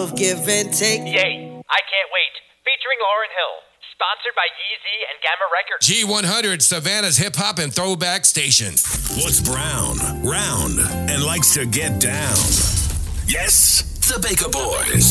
love, give and take. Yay, I can't wait. Featuring Lauryn Hill. Sponsored by Yeezy and Gamma Records. G100, Savannah's hip hop and throwback station. What's brown, round, and likes to get down? Yes, the Baker Boys.